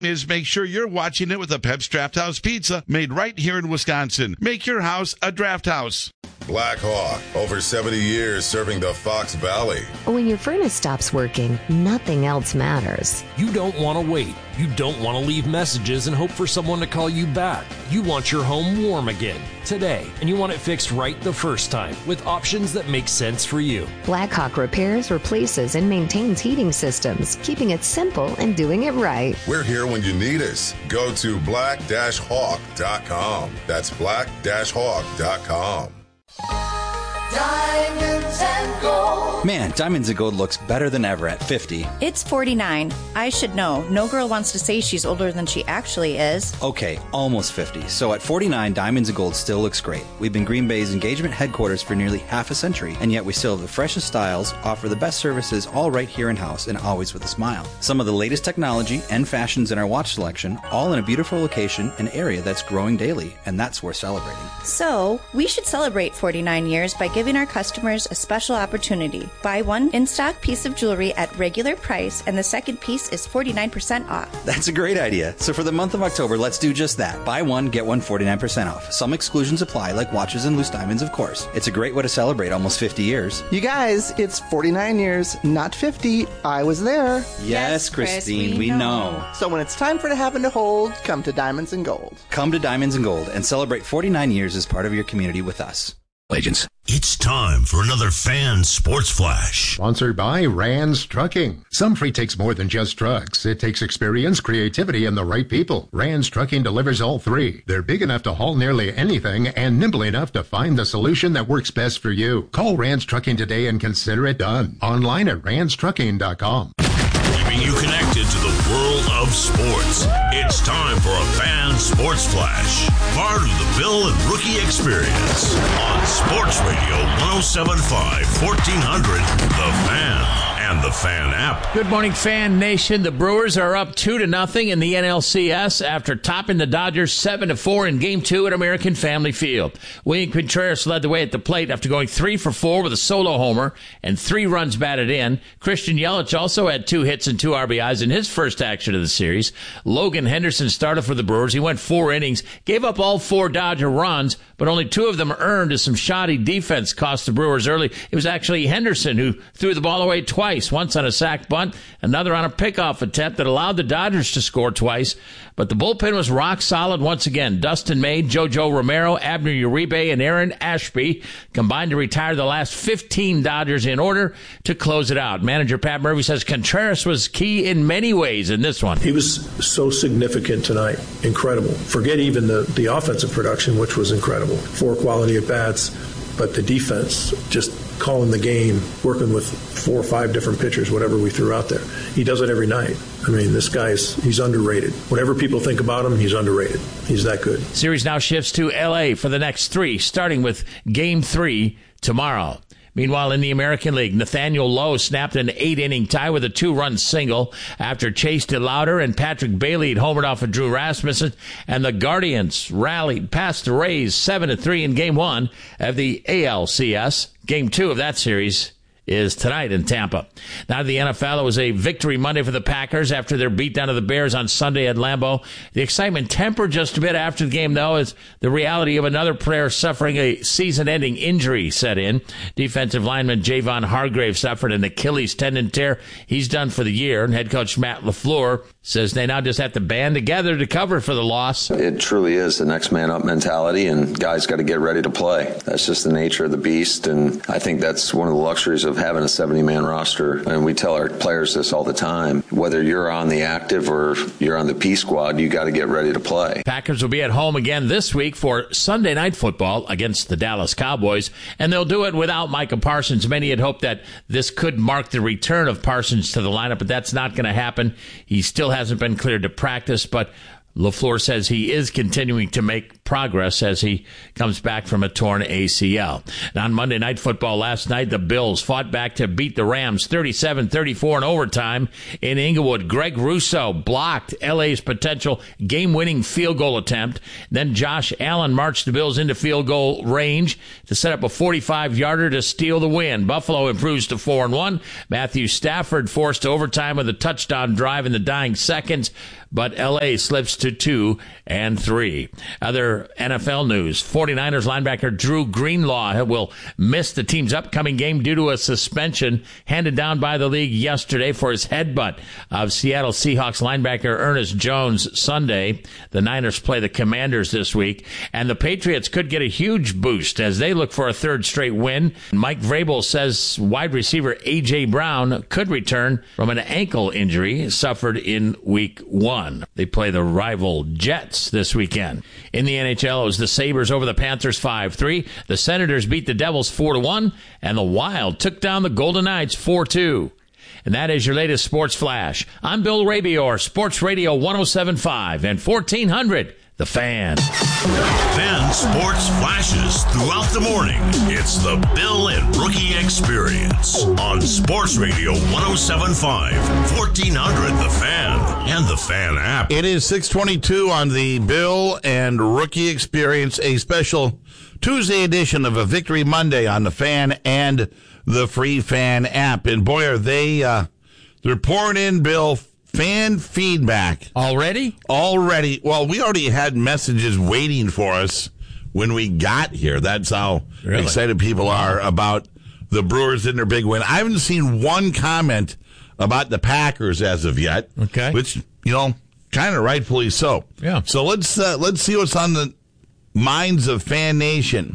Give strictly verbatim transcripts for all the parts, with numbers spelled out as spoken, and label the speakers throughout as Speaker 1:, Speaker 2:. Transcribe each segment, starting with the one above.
Speaker 1: is make sure you're watching it with a Pep's Draft House pizza made right here in Wisconsin. Make your house a draft house.
Speaker 2: Black Hawk, over seventy years serving the Fox Valley.
Speaker 3: When your furnace stops working, nothing else matters.
Speaker 4: You don't want to wait. You don't want to leave messages and hope for someone to call you back. You want your home warm again, today, and you want it fixed right the first time with options that make sense for you.
Speaker 3: Blackhawk repairs, replaces, and maintains heating systems, keeping it simple and doing it right.
Speaker 2: We're here when you need us. Go to black hawk dot com. That's black hawk dot com.
Speaker 5: Diamonds and gold.
Speaker 6: Man, Diamonds and Gold looks better than ever at fifty.
Speaker 7: It's forty-nine. I should know. No girl wants to say she's older than she actually is.
Speaker 6: Okay, almost fifty. So at forty-nine, Diamonds and Gold still looks great. We've been Green Bay's engagement headquarters for nearly half a century, and yet we still have the freshest styles, offer the best services, all right here in-house, and always with a smile. Some of the latest technology and fashions in our watch selection, all in a beautiful location, an area that's growing daily, and that's worth celebrating.
Speaker 7: So, we should celebrate forty-nine years by giving our customers a special opportunity. Buy one in-stock piece of jewelry at regular price, and the second piece is forty-nine percent off.
Speaker 6: That's a great idea. So for the month of October, let's do just that. Buy one, get one forty-nine percent off. Some exclusions apply, like watches and loose diamonds, of course. It's a great way to celebrate almost fifty years.
Speaker 8: You guys, it's forty-nine years, not fifty. I was there.
Speaker 6: Yes,
Speaker 7: Yes, Chris,
Speaker 6: Christine,
Speaker 7: we
Speaker 6: we
Speaker 7: know.
Speaker 6: know.
Speaker 8: So when it's time for to have and to hold, come to Diamonds and Gold.
Speaker 6: Come to Diamonds and Gold and celebrate forty-nine years as part of your community with us.
Speaker 9: Legends. It's time for another Fan Sports Flash.
Speaker 10: Sponsored by Rands Trucking. Some freight takes more than just trucks. It takes experience, creativity, and the right people. Rands Trucking delivers all three. They're big enough to haul nearly anything and nimble enough to find the solution that works best for you. Call Rands Trucking today and consider it done. Online at rands trucking dot com.
Speaker 9: Keeping you connected to the world of sports. It's time for a Fan Sports Flash. Part of the Bill and Rookie Experience on Sports Radio one oh seven point five, fourteen hundred, The Fan. And the Fan app.
Speaker 11: Good morning, Fan Nation. The Brewers are up two to nothing in the N L C S after topping the Dodgers seven to four in Game Two at American Family Field. William Contreras led the way at the plate after going three for four with a solo homer and three runs batted in. Christian Yelich also had two hits and two R B Is in his first action of the series. Logan Henderson started for the Brewers. He went four innings, gave up all four Dodger runs, but only two of them earned as some shoddy defense cost the Brewers early. It was actually Henderson who threw the ball away twice. Once on a sac bunt, another on a pickoff attempt that allowed the Dodgers to score twice. But the bullpen was rock solid once again. Dustin May, JoJo Romero, Abner Uribe, and Aaron Ashby combined to retire the last fifteen Dodgers in order to close it out. Manager Pat Murphy says Contreras was key in many ways in this one.
Speaker 12: He was so significant tonight. Incredible. Forget even the, the offensive production, which was incredible. Four quality at bats, but the defense just calling the game, working with four or five different pitchers, whatever we threw out there. He does it every night. I mean, this guy's, he's underrated. Whatever people think about him, he's underrated. He's that good.
Speaker 11: Series now shifts to L A for the next three, starting with Game three tomorrow. Meanwhile, in the American League, Nathaniel Lowe snapped an eight-inning tie with a two-run single after Chase DeLauder and Patrick Bailey had homered off of Drew Rasmussen, and the Guardians rallied past the Rays seven to three in Game one of the A L C S. Game two of that series is tonight in Tampa. Now to the N F L, it was a victory Monday for the Packers after their beatdown of the Bears on Sunday at Lambeau. The excitement tempered just a bit after the game, though, as the reality of another player suffering a season-ending injury set in. Defensive lineman Javon Hargrave suffered an Achilles tendon tear. He's done for the year, and head coach Matt LaFleur says they now just have to band together to cover for the loss.
Speaker 13: It truly is the next man up mentality, and guys got to get ready to play. That's just the nature of the beast, and I think that's one of the luxuries of having a seventy-man roster. And we tell our players this all the time. Whether you're on the active or you're on the P squad, you got to get ready to play.
Speaker 11: Packers will be at home again this week for Sunday Night Football against the Dallas Cowboys, and they'll do it without Micah Parsons. Many had hoped that this could mark the return of Parsons to the lineup, but that's not going to happen. He still hasn't been cleared to practice, but LaFleur says he is continuing to make progress as he comes back from a torn A C L. And on Monday Night Football last night, the Bills fought back to beat the Rams thirty-seven thirty-four in overtime in Inglewood. Greg Russo blocked L A's potential game-winning field goal attempt. Then Josh Allen marched the Bills into field goal range to set up a forty-five-yarder to steal the win. Buffalo improves to four and one. Matthew Stafford forced to overtime with a touchdown drive in the dying seconds, but L A slips to two and three. Other N F L news: 49ers linebacker Drew Greenlaw will miss the team's upcoming game due to a suspension handed down by the league yesterday for his headbutt of Seattle Seahawks linebacker Ernest Jones Sunday. The Niners play the Commanders this week, and the Patriots could get a huge boost as they look for a third straight win. Mike Vrabel says wide receiver A J. Brown could return from an ankle injury suffered in week one. They play the rival Jets this weekend. In the N H L, it was the Sabres over the Panthers five three. The Senators beat the Devils four to one, and the Wild took down the Golden Knights four two. And that is your latest Sports Flash. I'm Bill Rabior, Sports Radio one oh seven point five and fourteen hundred. The Fan.
Speaker 9: Fan Sports Flashes throughout the morning. It's the Bill and Rookie Experience on Sports Radio one oh seven point five, fourteen hundred The Fan, and the Fan app.
Speaker 1: It is six twenty-two on the Bill and Rookie Experience, a special Tuesday edition of a Victory Monday on the Fan and the free Fan app. And boy, are they, uh, they're pouring in, Bill, fan feedback.
Speaker 11: Already?
Speaker 1: Already. Well, we already had messages waiting for us when we got here. That's how really? excited people are about the Brewers in their big win. I haven't seen one comment about the Packers as of yet.
Speaker 11: Okay.
Speaker 1: Which, you know, kind of rightfully so.
Speaker 11: Yeah.
Speaker 1: So let's uh, let's see what's on the minds of Fan Nation.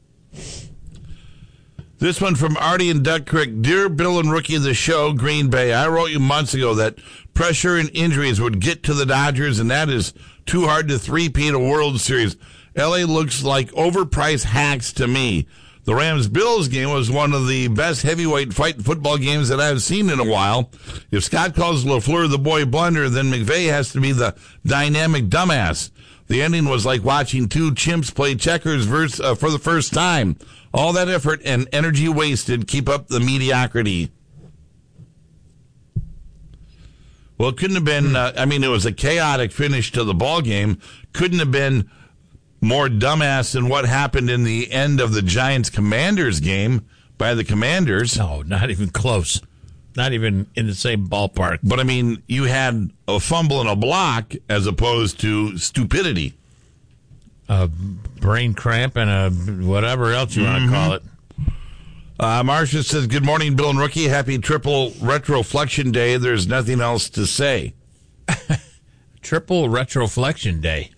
Speaker 1: This one from Artie in Duck Creek. Dear Bill and Rookie of the show, Green Bay, I wrote you months ago that pressure and injuries would get to the Dodgers, and that is too hard to three-peat a World Series. L A looks like overpriced hacks to me. The Rams-Bills game was one of the best heavyweight fight football games that I've seen in a while. If Scott calls LaFleur the boy blunder, then McVay has to be the dynamic dumbass. The ending was like watching two chimps play checkers verse, uh, for the first time. All that effort and energy wasted. Keep up the mediocrity. Well, it couldn't have been, uh, I mean, it was a chaotic finish to the ball game. Couldn't have been more dumbass than what happened in the end of the Giants-Commanders game by the Commanders.
Speaker 11: No, not even close. Not even in the same ballpark.
Speaker 1: But, I mean, you had a fumble and a block as opposed to stupidity.
Speaker 11: A brain cramp and a whatever else you want to call it.
Speaker 1: Uh, Marcia says, good morning, Bill and Rookie. Happy triple retroflexion day. There's nothing else to say.
Speaker 11: Triple retroflexion day.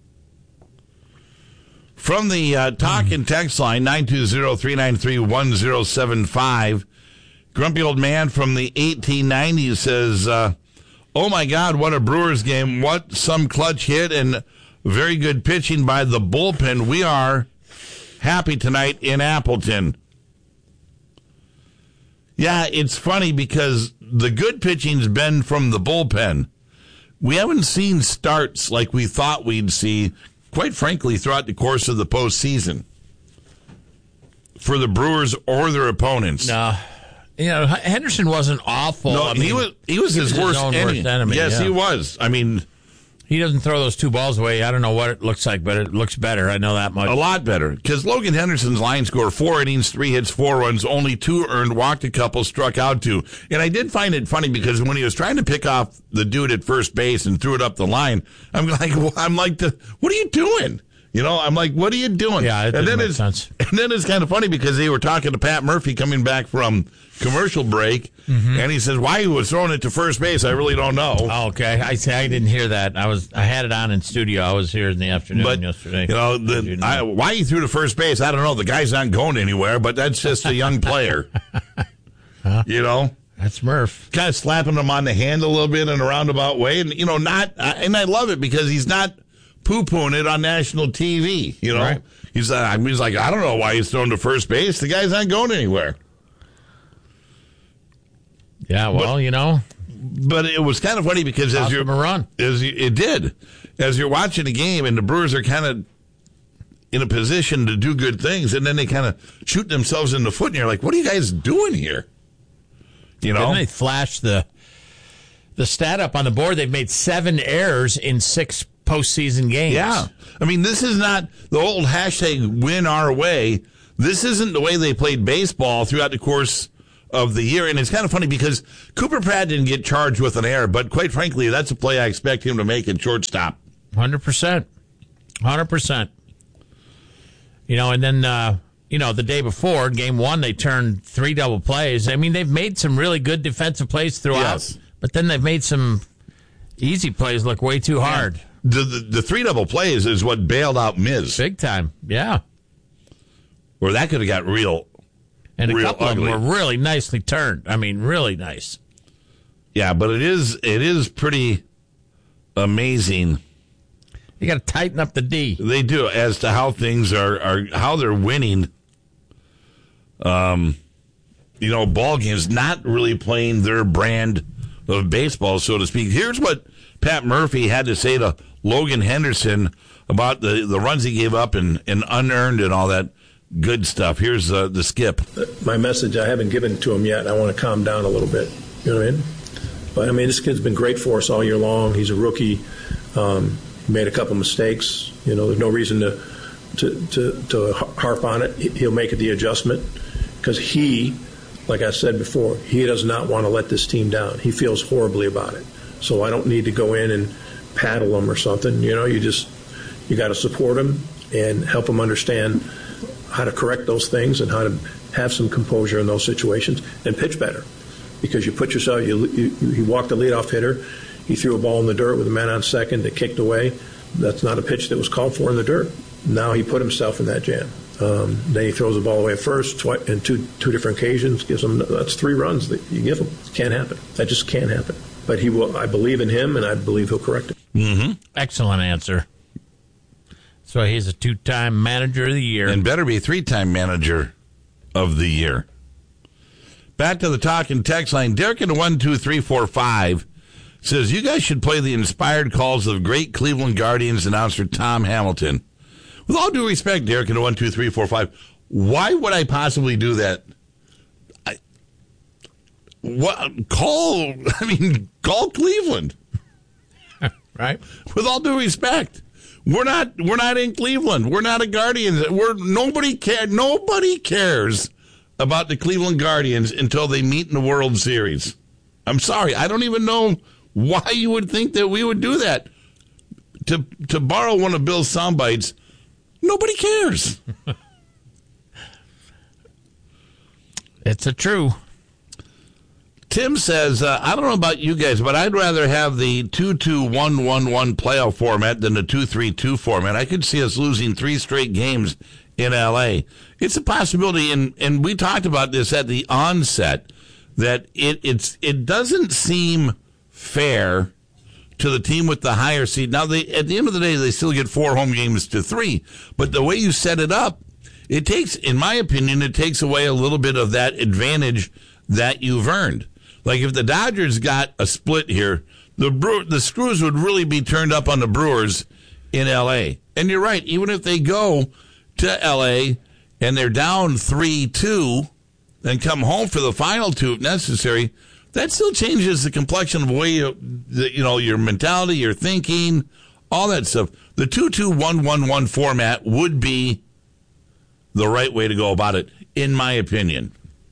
Speaker 1: From the uh, talk and text line, nine two zero, three nine three, one zero seven five, Grumpy Old Man from the eighteen nineties says, uh, oh my God, what a Brewers game. What some clutch hit and very good pitching by the bullpen. We are happy tonight in Appleton. Yeah, it's funny because the good pitching's been from the bullpen. We haven't seen starts like we thought we'd see, quite frankly, throughout the course of the postseason for the Brewers or their opponents.
Speaker 11: No. You know, Henderson wasn't awful.
Speaker 1: No,
Speaker 11: I mean,
Speaker 1: he was he was his,
Speaker 11: his
Speaker 1: worst,
Speaker 11: own
Speaker 1: enemy.
Speaker 11: worst enemy.
Speaker 1: Yes,
Speaker 11: yeah.
Speaker 1: he was. I mean,
Speaker 11: he doesn't throw those two balls away. I don't know what it looks like, but it looks better. I know that much.
Speaker 1: A lot better. Because Logan Henderson's line score, four innings, three hits, four runs, only two earned, walked a couple, struck out two. And I did find it funny because when he was trying to pick off the dude at first base and threw it up the line, I'm like, well, I'm like, the, what are you doing? You know, I'm like, what are you doing?
Speaker 11: Yeah, it
Speaker 1: and then
Speaker 11: make
Speaker 1: it's,
Speaker 11: sense.
Speaker 1: And then it's kind of funny because they were talking to Pat Murphy coming back from commercial break, mm-hmm. and he says, why he was throwing it to first base, I really don't know.
Speaker 11: Oh, okay. I I didn't hear that. I was I had it on in studio. I was here in the afternoon
Speaker 1: but,
Speaker 11: yesterday.
Speaker 1: You know, the, you know. I, why he threw to first base, I don't know. The guy's not going anywhere, but that's just a young player.
Speaker 11: Huh?
Speaker 1: You know?
Speaker 11: That's Murph.
Speaker 1: Kind of slapping him on the hand a little bit in a roundabout way, and, you know, not, and I love it because he's not poo-pooing it on national T V, you know?
Speaker 11: Right.
Speaker 1: He's, uh, he's like, I don't know why he's thrown to first base. The guy's not going anywhere.
Speaker 11: Yeah, well, but, you know.
Speaker 1: But it was kind of funny because as you're
Speaker 11: run.
Speaker 1: as you, it did. As you're watching the game and the Brewers are kind of in a position to do good things, and then they kind of shoot themselves in the foot, and you're like, what are you guys doing here? You know?
Speaker 11: Didn't they flash the the stat up on the board? They've made seven errors in six postseason games.
Speaker 1: Yeah. I mean, this is not the old hashtag win our way. This isn't the way they played baseball throughout the course of the year. And it's kind of funny because Cooper Pratt didn't get charged with an error, but quite frankly, that's a play I expect him to make at shortstop.
Speaker 11: one hundred percent. one hundred percent. You know, and then, uh, you know, the day before, game one, they turned three double plays. I mean, they've made some really good defensive plays throughout,
Speaker 1: yes.
Speaker 11: but then they've made some easy plays look way too hard.
Speaker 1: The, the the three double plays is what bailed out Miz.
Speaker 11: Big time, yeah.
Speaker 1: Where that could have got real
Speaker 11: And a
Speaker 1: real
Speaker 11: couple
Speaker 1: ugly.
Speaker 11: of them were really nicely turned. I mean, really nice.
Speaker 1: Yeah, but it is it is pretty amazing.
Speaker 11: You got to tighten up the D.
Speaker 1: They do, as to how things are, are how they're winning. Um, you know, ball games, not really playing their brand of baseball, so to speak. Here's what Pat Murphy had to say to Logan Henderson about the, the runs he gave up and, and unearned and all that good stuff. Here's uh, the skip.
Speaker 12: My message, I haven't given to him yet. I want to calm down a little bit. You know what I mean? But, I mean, this kid's been great for us all year long. He's a rookie. Um, made a couple mistakes. You know, there's no reason to to, to, to harp on it. He'll make the adjustment because he, like I said before, he does not want to let this team down. He feels horribly about it. So I don't need to go in and paddle him or something. You know, you just, you got to support him and help him understand how to correct those things and how to have some composure in those situations and pitch better. Because you put yourself, you, you, you walked the leadoff hitter, he threw a ball in the dirt with a man on second that kicked away. That's not a pitch that was called for in the dirt. Now he put himself in that jam. Um, then he throws the ball away at first, twice, in two two different occasions. Gives him that's three runs that you give him. It can't happen. That just can't happen. But he will. I believe in him, and I believe he'll correct it.
Speaker 11: Mm-hmm. Excellent answer. So he's a two-time manager of the year,
Speaker 1: and better be three-time manager of the year. Back to the talk and text line. Derek in one two three four five. Says, you guys should play the inspired calls of great Cleveland Guardians announcer Tom Hamilton. With all due respect, Derek, in one, two, three, four, five, why would I possibly do that? I, what, call, I mean, call Cleveland.
Speaker 11: Right?
Speaker 1: With all due respect. We're not, we're not in Cleveland. We're not a Guardians. We're, nobody care, nobody cares about the Cleveland Guardians until they meet in the World Series. I'm sorry. I don't even know why you would think that we would do that. To to borrow one of Bill's sound bites, nobody cares.
Speaker 11: It's a true.
Speaker 1: Tim says, uh, I don't know about you guys, but I'd rather have the two two one one one playoff format than the two three two format. I could see us losing three straight games in L A. It's a possibility, and, and we talked about this at the onset, that it it's it doesn't seem fair to the team with the higher seed. Now, they at the end of the day, they still get four home games to three. But the way you set it up, it takes, in my opinion, it takes away a little bit of that advantage that you've earned. Like if the Dodgers got a split here, the Brew, the screws would really be turned up on the Brewers in L A. And you're right, even if they go to L A and they're down three two and come home for the final two if necessary, that still changes the complexion of the way you, the, you know, your mentality, your thinking, all that stuff. The two two one one one format would be the right way to go about it, in my opinion.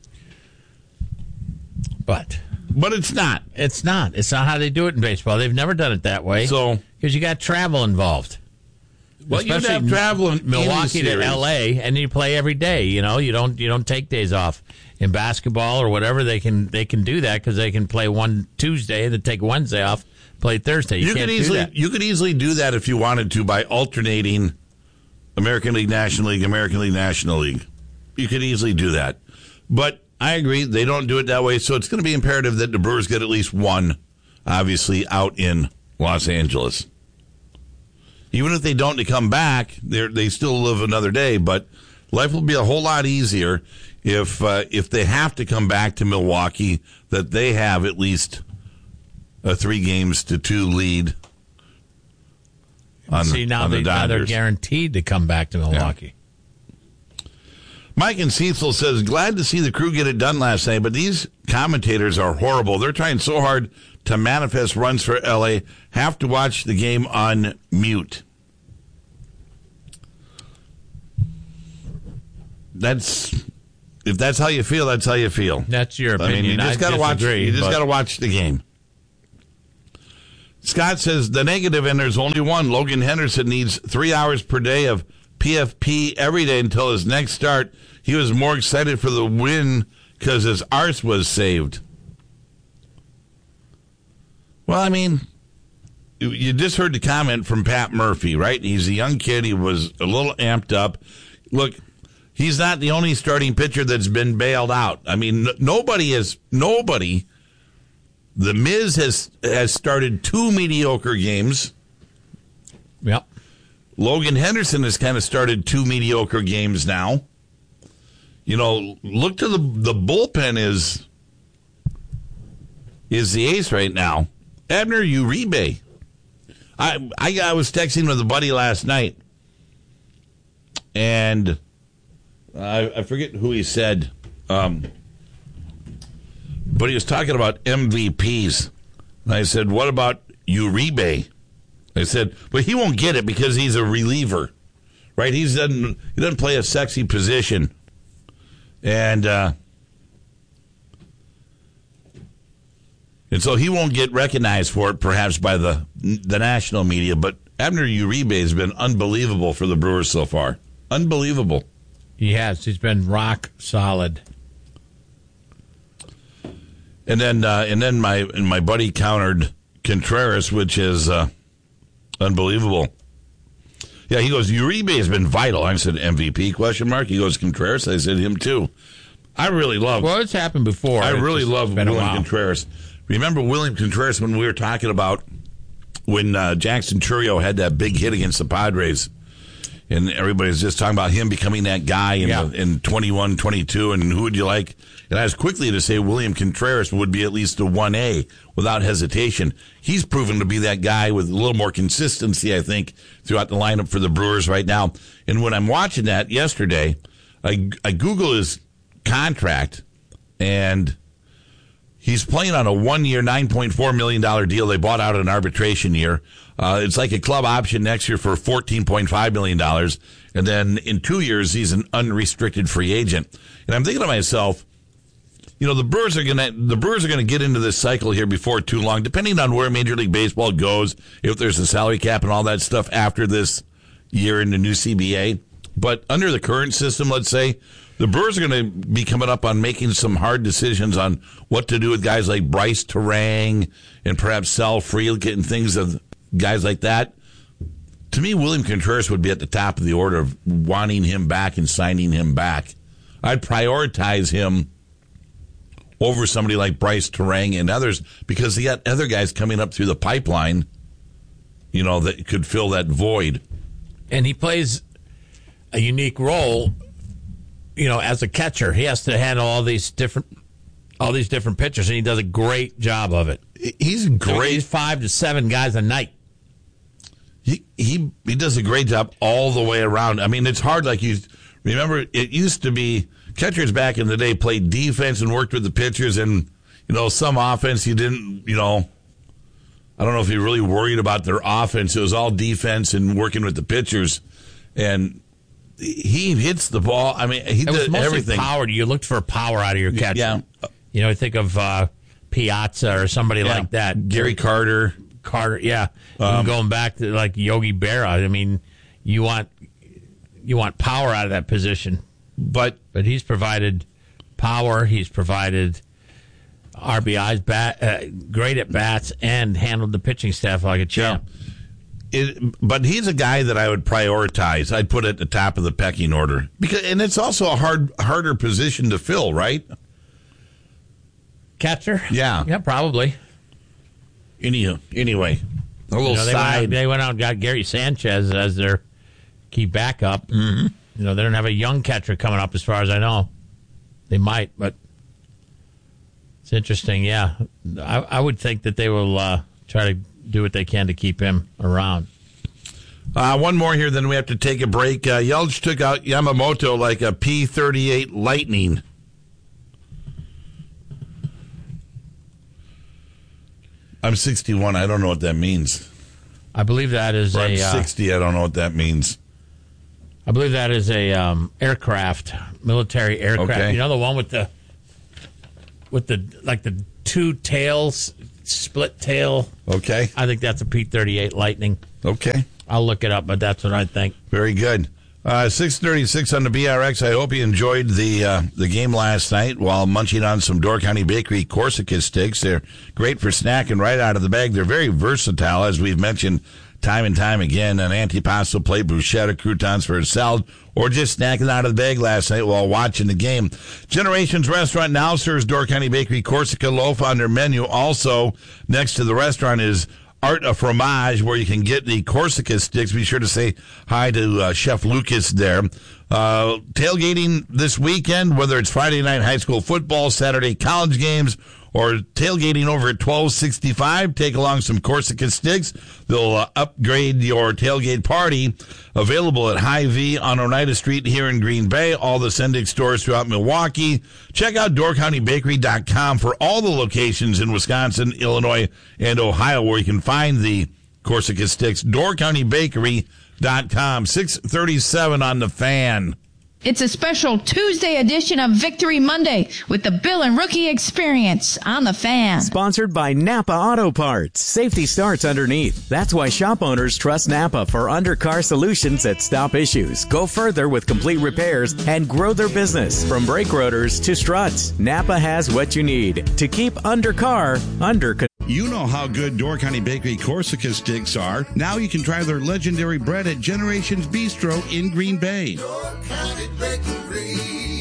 Speaker 11: But
Speaker 1: but it's not.
Speaker 11: It's not. It's not how they do it in baseball. They've never done it that way.
Speaker 1: So
Speaker 11: because you got travel involved.
Speaker 1: Well, you have travel in
Speaker 11: Milwaukee to L A, and you play every day. You know, you don't you don't take days off in basketball or whatever. They can they can do that because they can play one Tuesday and then take Wednesday off, play Thursday. You,
Speaker 1: you
Speaker 11: can't
Speaker 1: could easily
Speaker 11: do that.
Speaker 1: you could easily do that if you wanted to by alternating American League, National League, American League, National League. You could easily do that, but I agree they don't do it that way. So it's going to be imperative that the Brewers get at least one, obviously, out in Los Angeles. Even if they don't, they come back, they they still live another day. But life will be a whole lot easier if uh, if they have to come back to Milwaukee, that they have at least a three games to two lead on,
Speaker 11: See, now,
Speaker 1: on
Speaker 11: they,
Speaker 1: the
Speaker 11: now they're
Speaker 1: Dodgers.
Speaker 11: guaranteed to come back to Milwaukee.
Speaker 1: Yeah. Mike in Cecil says, glad to see the crew get it done last night, but these commentators are horrible. They're trying so hard to manifest runs for L A. Have to watch the game on mute. That's if that's how you feel, that's how you feel.
Speaker 11: That's your
Speaker 1: I
Speaker 11: opinion.
Speaker 1: mean, you just got to watch. You just
Speaker 11: but-
Speaker 1: got to watch the game. Scott says the negative, and there's only one. Logan Henderson needs three hours per day of P F P every day until his next start. He was more excited for the win because his arse was saved. Well, I mean, you- you just heard the comment from Pat Murphy, right? He's a young kid. He was a little amped up. Look, he's not the only starting pitcher that's been bailed out. I mean, n- nobody has, nobody. The Miz has has started two mediocre games.
Speaker 11: Yep.
Speaker 1: Logan Henderson has kind of started two mediocre games now. You know, look to the the bullpen is is the ace right now. Abner Uribe. I I, I was texting with a buddy last night, and I, I forget who he said, um, but he was talking about M V Ps. And I said, what about Uribe? I said, but he won't get it because he's a reliever, right? He doesn't he doesn't play a sexy position, and uh, and so he won't get recognized for it, perhaps by the the national media. But Abner Uribe has been unbelievable for the Brewers so far. Unbelievable.
Speaker 11: He has. He's been rock solid.
Speaker 1: And then uh, and then my and my buddy countered Contreras, which is uh, unbelievable. Yeah, he goes, Uribe has been vital. I said M V P question mark. He goes, Contreras. I said him too. I really love.
Speaker 11: Well, it's happened before.
Speaker 1: I
Speaker 11: It's
Speaker 1: really
Speaker 11: just
Speaker 1: love
Speaker 11: been a
Speaker 1: William
Speaker 11: while.
Speaker 1: Contreras. Remember William Contreras when we were talking about when uh, Jackson Chourio had that big hit against the Padres, and everybody's just talking about him becoming that guy in,
Speaker 11: Yeah.
Speaker 1: the, in twenty-one, twenty-two, and who would you like? And I was quickly to say William Contreras would be at least a one A without hesitation. He's proven to be that guy with a little more consistency, I think, throughout the lineup for the Brewers right now. And when I'm watching that yesterday, I, I Google his contract, and he's playing on a one-year, nine point four million dollars deal. They bought out an arbitration year. Uh, it's like a club option next year for fourteen point five million dollars. And then in two years, he's an unrestricted free agent. And I'm thinking to myself, you know, the Brewers are going to the Brewers are going to get into this cycle here before too long, depending on where Major League Baseball goes, if there's a salary cap and all that stuff after this year in the new C B A. But under the current system, let's say, the Brewers are going to be coming up on making some hard decisions on what to do with guys like Bryce Terang and perhaps Sal Frelick and things of guys like that. To me, William Contreras would be at the top of the order of wanting him back and signing him back. I'd prioritize him over somebody like Bryce Terang and others because they got other guys coming up through the pipeline, you know, that could fill that void.
Speaker 11: And he plays a unique role, you know, as a catcher. He has to handle all these different all these different pitchers, and he does a great job of it.
Speaker 1: He's great.
Speaker 11: He's five to seven guys a night.
Speaker 1: He he he does a great job all the way around. I mean, it's hard. Like you remember, it used to be catchers back in the day played defense and worked with the pitchers, and you know, some offense you didn't. You know, I don't know if you really worried about their offense. It was all defense and working with the pitchers, and he hits the ball. I mean, he
Speaker 11: It was
Speaker 1: did
Speaker 11: mostly
Speaker 1: everything.
Speaker 11: power. You looked for power out of your catcher.
Speaker 1: Yeah.
Speaker 11: You know, think of uh, Piazza or somebody
Speaker 1: Yeah.
Speaker 11: like that.
Speaker 1: Gary Carter.
Speaker 11: Carter, yeah.
Speaker 1: Um,
Speaker 11: Even going back to like Yogi Berra. I mean, you want you want power out of that position,
Speaker 1: but
Speaker 11: but he's provided power. He's provided R B Is, bat, uh, great at bats, and handled the pitching staff like a champ.
Speaker 1: It, but he's a guy that I would prioritize. I'd put at the top of the pecking order because, and it's also a hard, harder position to fill, right?
Speaker 11: Catcher,
Speaker 1: Yeah,
Speaker 11: yeah, probably.
Speaker 1: Any, anyway, a little
Speaker 11: You know, they, went out,
Speaker 1: side.
Speaker 11: they went out and got Gary Sanchez as their key backup. Mm-hmm. You know, they don't have a young catcher coming up, as far as I know. They might, but it's interesting. Yeah, I, I would think that they will uh, try to do what they can to keep him around.
Speaker 1: Uh, one more here, then we have to take a break. Uh, Yelich took out Yamamoto like a P thirty-eight Lightning. I'm sixty-one. I don't know what that means.
Speaker 11: I believe that is
Speaker 1: or
Speaker 11: a...
Speaker 1: I'm
Speaker 11: uh,
Speaker 1: sixty. I don't know what that means.
Speaker 11: I believe that is a um, aircraft, military aircraft.
Speaker 1: Okay.
Speaker 11: You know, the one with the, with the, like the two tails, split tail.
Speaker 1: Okay.
Speaker 11: I think that's a P thirty-eight Lightning.
Speaker 1: Okay.
Speaker 11: I'll look it up, but that's what I think.
Speaker 1: Very good. Uh, six thirty-six on the B R X. I hope you enjoyed the uh, the game last night while munching on some Door County Bakery Corsica sticks. They're great for snacking right out of the bag. They're very versatile, as we've mentioned time and time again. An antipasto plate, bruschetta, croutons for a salad, or just snacking out of the bag last night while watching the game. Generations Restaurant now serves Door County Bakery Corsica loaf on their menu. Also, next to the restaurant is Art of Fromage, where you can get the Corsica sticks. Be sure to say hi to uh, Chef Lucas there. Uh, tailgating this weekend, whether it's Friday night high school football, Saturday college games, or tailgating over at twelve sixty-five, take along some Corsica sticks. They'll uh, upgrade your tailgate party. Available at Hy-Vee on Oneida Street here in Green Bay, all the Sendix stores throughout Milwaukee. Check out door county bakery dot com for all the locations in Wisconsin, Illinois, and Ohio where you can find the Corsica sticks. door county bakery dot com. six thirty-seven on the Fan.
Speaker 14: It's a special Tuesday edition of Victory Monday with the Bill and Rookie Experience on the Fan.
Speaker 15: Sponsored by Napa Auto Parts. Safety starts underneath. That's why shop owners trust Napa for undercar solutions that stop issues, go further with complete repairs, and grow their business. From brake rotors to struts, Napa has what you need to keep undercar under control.
Speaker 1: You know how good Door County Bakery Corsica sticks are. Now you can try their legendary bread at Generations Bistro in Green Bay.
Speaker 5: Door County Bakery,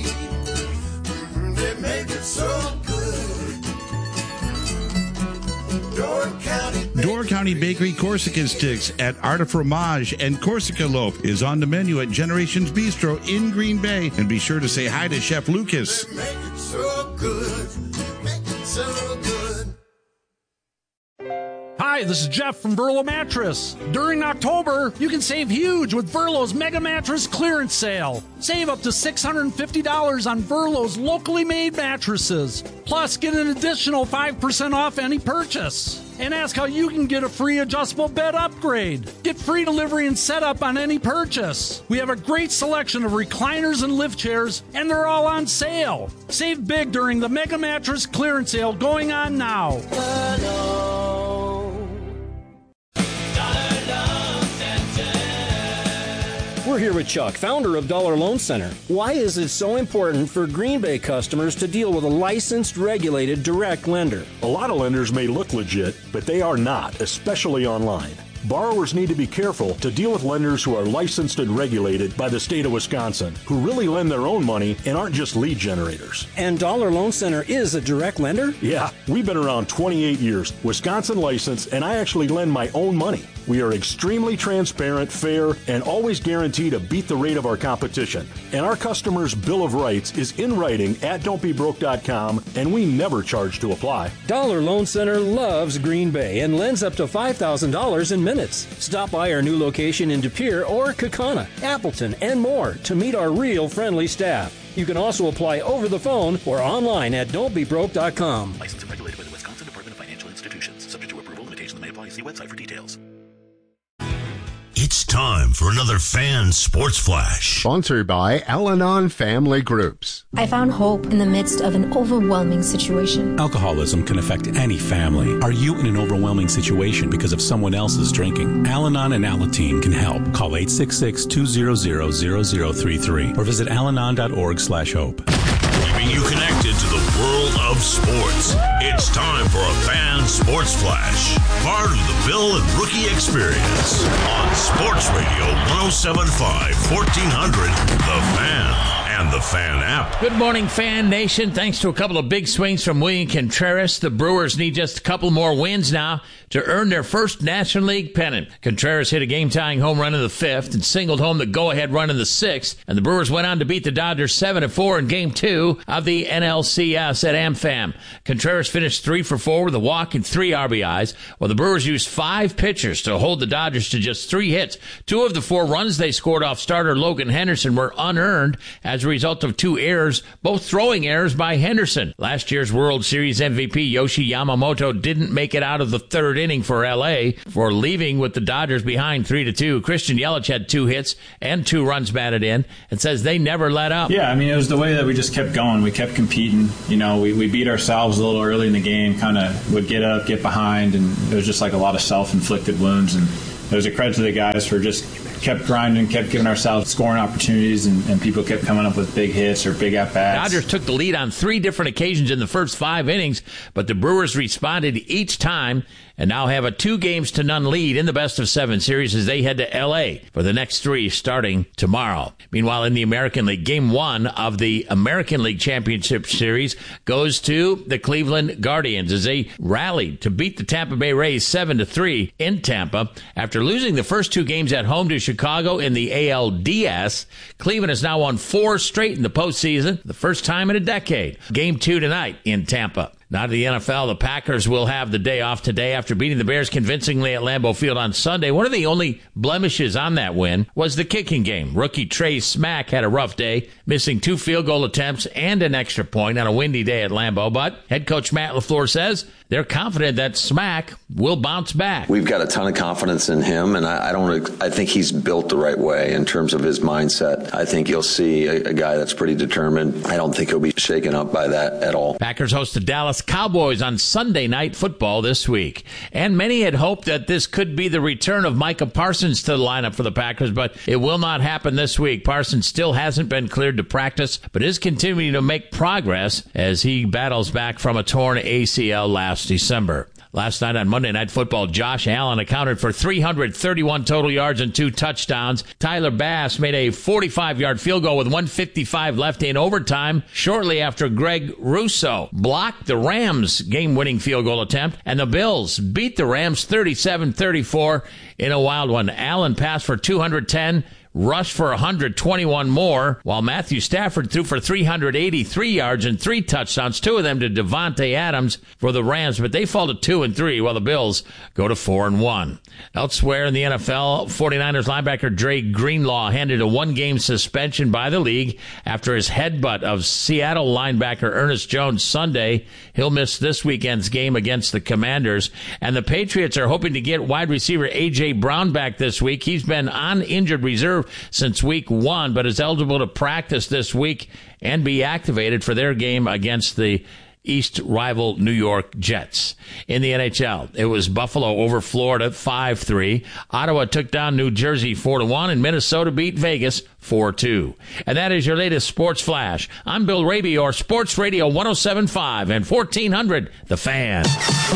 Speaker 5: they make it so good. Door County Bakery.
Speaker 1: Door County Bakery Corsica sticks at Art of Fromage and Corsica loaf is on the menu at Generations Bistro in Green Bay. And be sure to say hi to Chef Lucas.
Speaker 5: They make it so good, make it so good.
Speaker 16: Hi, this is Jeff from Verlo Mattress. During October, you can save huge with Verlo's Mega Mattress Clearance Sale. Save up to six hundred fifty dollars on Verlo's locally made mattresses. Plus, get an additional five percent off any purchase. And ask how you can get a free adjustable bed upgrade. Get free delivery and setup on any purchase. We have a great selection of recliners and lift chairs, and they're all on sale. Save big during the Mega Mattress Clearance Sale going on now.
Speaker 4: We're here with Chuck, founder of Dollar Loan Center. Why is it so important for Green Bay customers to deal with a licensed, regulated, direct lender?
Speaker 17: A lot of lenders may look legit, but they are not, especially online. Borrowers need to be careful to deal with lenders who are licensed and regulated by the state of Wisconsin, who really lend their own money and aren't just lead generators.
Speaker 4: And Dollar Loan Center is a direct lender?
Speaker 17: Yeah, we've been around twenty-eight years, Wisconsin licensed, and I actually lend my own money. We are extremely transparent, fair, and always guarantee to beat the rate of our competition. And our customers' Bill of Rights is in writing at don't be broke dot com, and we never charge to apply.
Speaker 4: Dollar Loan Center loves Green Bay and lends up to five thousand dollars in minutes. Stop by our new location in De Pere or Kaukauna, Appleton, and more to meet our real friendly staff. You can also apply over the phone or online at don't be broke dot com.
Speaker 18: Licensed and regulated by the Wisconsin Department of Financial Institutions. Subject to approval, limitations may apply. See website for details.
Speaker 9: It's time for another Fan Sports Flash.
Speaker 10: Sponsored by Al-Anon Family Groups.
Speaker 19: I found hope in the midst of an overwhelming situation.
Speaker 20: Alcoholism can affect any family. Are you in an overwhelming situation because of someone else's drinking? Al-Anon and Alateen can help. Call eight six six, two hundred, zero zero three three or visit alanon dot org slash hope.
Speaker 9: Keeping you connected to the world of sports. It's time for a Fan Sports Flash. Part of the Bill and Rookie Experience on Sports Radio one oh seven point five, fourteen hundred, The Fan. and the Fan app.
Speaker 11: Good morning, Fan Nation. Thanks to a couple of big swings from William Contreras, the Brewers need just a couple more wins now to earn their first National League pennant. Contreras hit a game-tying home run in the fifth and singled home the go-ahead run in the sixth, and the Brewers went on to beat the Dodgers seven to four in Game two of the N L C S at AmFam. Contreras finished three for four with a walk and three R B Is, while the Brewers used five pitchers to hold the Dodgers to just three hits. Two of the four runs they scored off starter Logan Henderson were unearned as a result of two errors, both throwing errors by Henderson. Last year's World Series M V P Yoshi Yamamoto didn't make it out of the third inning for L A for leaving with the Dodgers behind three to two. Christian Yelich had two hits and two runs batted in and says they never let up.
Speaker 21: Yeah, I mean, it was the way that we just kept going. We kept competing. You know, we, we beat ourselves a little early in the game, kind of would get up, get behind, and it was just like a lot of self-inflicted wounds. And it was a credit to the guys for just kept grinding, kept giving ourselves scoring opportunities, and, and people kept coming up with big hits or big at-bats.
Speaker 11: Dodgers took the lead on three different occasions in the first five innings, but the Brewers responded each time and now have a two games to none lead in the best of seven series as they head to L A for the next three starting tomorrow. Meanwhile, in the American League, game one of the American League Championship Series goes to the Cleveland Guardians as they rallied to beat the Tampa Bay Rays seven to three in Tampa. After losing the first two games at home to Chicago in the A L D S, Cleveland has now won four straight in the postseason, the first time in a decade. Game two tonight in Tampa. Now to the N F L, the Packers will have the day off today after beating the Bears convincingly at Lambeau Field on Sunday. One of the only blemishes on that win was the kicking game. Rookie Trey Smack had a rough day, missing two field goal attempts and an extra point on a windy day at Lambeau. But head coach Matt LaFleur says they're confident that Smack will bounce back.
Speaker 13: We've got a ton of confidence in him, and I, I don't. I think he's built the right way in terms of his mindset. I think you'll see a, a guy that's pretty determined. I don't think he'll be shaken up by that at all.
Speaker 11: Packers host the Dallas Cowboys on Sunday Night Football this week. And many had hoped that this could be the return of Micah Parsons to the lineup for the Packers, but it will not happen this week. Parsons still hasn't been cleared to practice, but is continuing to make progress as he battles back from a torn A C L last December. Last night on Monday Night Football, Josh Allen accounted for three hundred thirty-one total yards and two touchdowns. Tyler Bass made a forty-five-yard field goal with one fifty-five left in overtime shortly after Greg Russo blocked the Rams' game-winning field goal attempt, and the Bills beat the Rams thirty-seven thirty-four in a wild one. Allen passed for two hundred ten, rushed for one hundred twenty-one more, while Matthew Stafford threw for three hundred eighty-three yards and three touchdowns, two of them to Devontae Adams for the Rams, but they fall to two and three, while the Bills go to four and one. Elsewhere in the N F L, 49ers linebacker Dre Greenlaw handed a one-game suspension by the league after his headbutt of Seattle linebacker Ernest Jones Sunday. He'll miss this weekend's game against the Commanders, and the Patriots are hoping to get wide receiver A J. Brown back this week. He's been on injured reserve since week one, but is eligible to practice this week and be activated for their game against the East rival New York Jets. In the N H L, it was Buffalo over Florida five three. Ottawa took down New Jersey four to one, and Minnesota beat Vegas four two. And that is your latest Sports Flash. I'm Bill Raby, your Sports Radio one oh seven point five and fourteen hundred, The Fan.